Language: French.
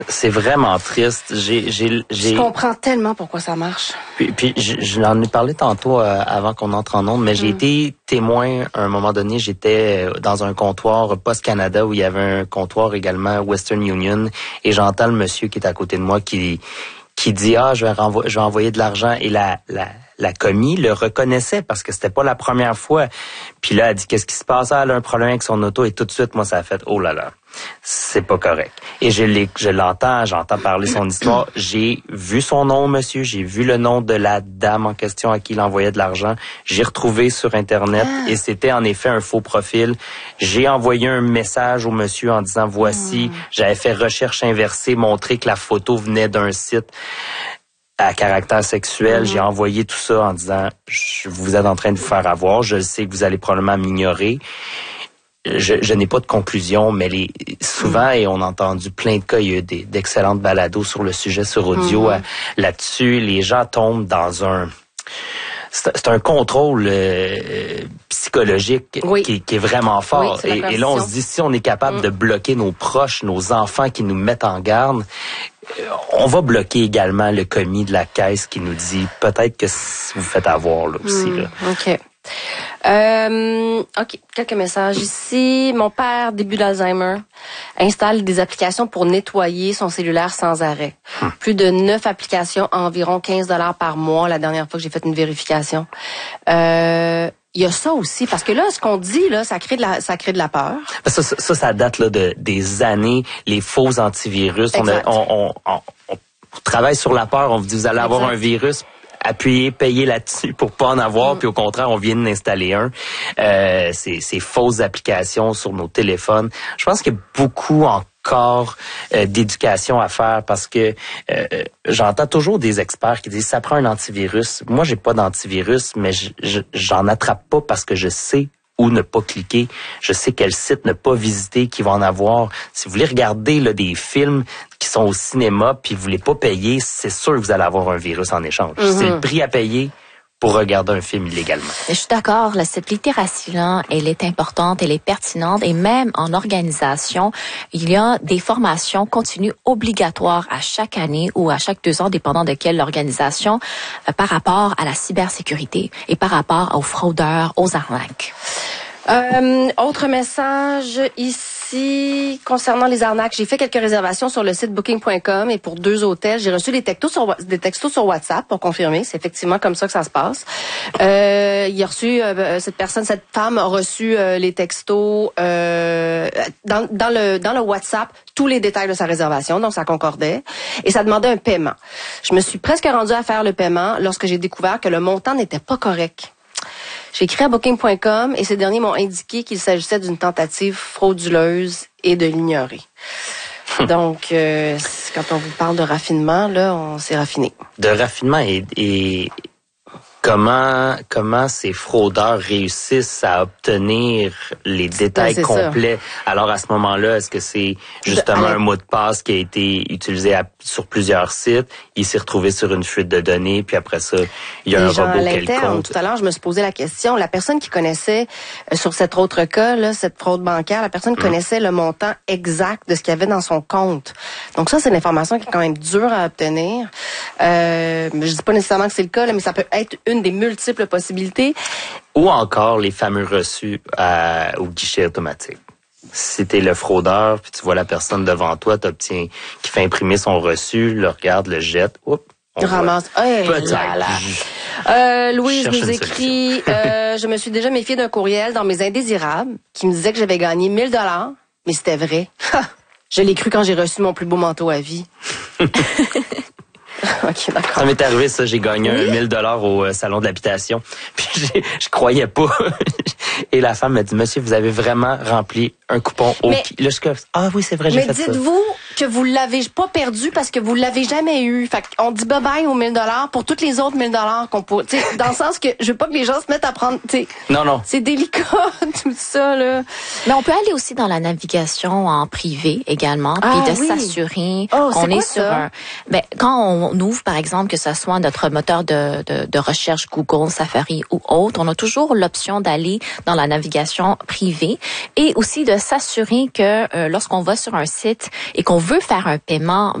C'est vraiment triste. Je comprends tellement pourquoi ça marche. Puis je l'en ai parlé tantôt avant qu'on entre en ondes, mais j'ai été témoin à un moment donné. J'étais dans un comptoir Post Canada où il y avait un comptoir également Western Union et j'entends le monsieur qui est à côté de moi qui dit je vais envoyer de l'argent et la commis le reconnaissait parce que c'était pas la première fois. Puis là, elle dit qu'est-ce qui se passe? Elle a un problème avec son auto et tout de suite, moi, ça a fait oh là là, c'est pas correct. Et j'entends parler son histoire. J'ai vu son nom, monsieur. J'ai vu le nom de la dame en question à qui il envoyait de l'argent. J'ai retrouvé sur Internet et c'était en effet un faux profil. J'ai envoyé un message au monsieur en disant voici, j'avais fait recherche inversée, montré que la photo venait d'un site à caractère sexuel. J'ai envoyé tout ça en disant vous êtes en train de vous faire avoir. Je sais que vous allez probablement m'ignorer. Je n'ai pas de conclusion, mais souvent, et on a entendu plein de cas, il y a eu d'excellentes balados sur le sujet sur audio là-dessus. Les gens tombent dans c'est un contrôle psychologique qui est vraiment fort. Oui, et là, on se dit, si on est capable de bloquer nos proches, nos enfants qui nous mettent en garde, on va bloquer également le commis de la caisse qui nous dit peut-être que vous faites avoir là aussi. Là. OK. OK, quelques messages ici. Mon père, début d'Alzheimer, installe des applications pour nettoyer son cellulaire sans arrêt. Plus de 9 applications, environ 15$ par mois la dernière fois que j'ai fait une vérification. Il y a ça aussi, parce que là, ce qu'on dit, là, ça crée de la peur. Ça date là des années, les faux antivirus. On travaille sur la peur, on vous dit vous allez avoir un virus. Appuyer, payer là-dessus pour pas en avoir, puis au contraire, on vient d'installer un. Ces fausses applications sur nos téléphones. Je pense qu'il y a beaucoup encore d'éducation à faire parce que j'entends toujours des experts qui disent ça prend un antivirus. Moi, j'ai pas d'antivirus, mais j'en attrape pas parce que je sais où ne pas cliquer. Je sais quel site ne pas visiter, qui va en avoir. Si vous voulez regarder là, des films qui sont au cinéma puis vous voulez pas payer, c'est sûr que vous allez avoir un virus en échange. C'est le prix à payer pour regarder un film illégalement. Je suis d'accord, cette littératie-là, elle est importante, elle est pertinente et même en organisation, il y a des formations continues obligatoires à chaque année ou à chaque 2 ans, dépendant de quelle organisation, par rapport à la cybersécurité et par rapport aux fraudeurs, aux arnaques. Autre message ici concernant les arnaques. J'ai fait quelques réservations sur le site booking.com et pour 2 hôtels, j'ai reçu des textos sur WhatsApp pour confirmer. C'est effectivement comme ça que ça se passe. Il a reçu cette femme a reçu les textos dans le WhatsApp, tous les détails de sa réservation, donc ça concordait et ça demandait un paiement. Je me suis presque rendue à faire le paiement lorsque j'ai découvert que le montant n'était pas correct. J'ai écrit à Booking.com et ces derniers m'ont indiqué qu'il s'agissait d'une tentative frauduleuse et de l'ignorer. Donc, quand on vous parle de raffinement, là, on s'est raffiné. De raffinement et comment ces fraudeurs réussissent à obtenir les détails complets. Ça. Alors à ce moment-là, est-ce que c'est justement un mot de passe qui a été utilisé sur plusieurs sites, il s'est retrouvé sur une fuite de données, puis après ça, il y a un robot quelconque. Tout à l'heure, je me suis posé la question, la personne qui connaissait sur cet autre cas, là, cette fraude bancaire, la personne connaissait le montant exact de ce qu'il y avait dans son compte. Donc ça, c'est une information qui est quand même dure à obtenir. Je dis pas nécessairement que c'est le cas, là, mais ça peut être une des multiples possibilités. Ou encore les fameux reçus au guichet automatique. Si t'es le fraudeur, puis tu vois la personne devant toi, qui fait imprimer son reçu, le regarde, le jette, ramasse. Louise nous écrit, je me suis déjà méfiée d'un courriel dans mes indésirables qui me disait que j'avais gagné 1000$, mais c'était vrai. Je l'ai cru quand j'ai reçu mon plus beau manteau à vie. Okay, d'accord. Ça m'est arrivé, ça. J'ai gagné 1000$ au salon de l'habitation. Puis je croyais pas. Et la femme m'a dit, monsieur, vous avez vraiment rempli un coupon au... Là, je suis comme, ah oui, c'est vrai, j'ai fait ça. Mais dites-vous que vous l'avez pas perdu parce que vous l'avez jamais eu. Fait qu'on dit bye-bye aux 1000$ pour toutes les autres 1000$ qu'on peut... dans le sens que je veux pas que les gens se mettent à prendre... Non. C'est délicat, tout ça, là. Mais on peut aller aussi dans la navigation en privé également, puis de s'assurer qu'on est sur un... Ben, quand on ouvre, par exemple, que ce soit notre moteur de recherche Google, Safari ou autre, on a toujours l'option d'aller dans la navigation privée et aussi de s'assurer que lorsqu'on va sur un site et qu'on veut faire un paiement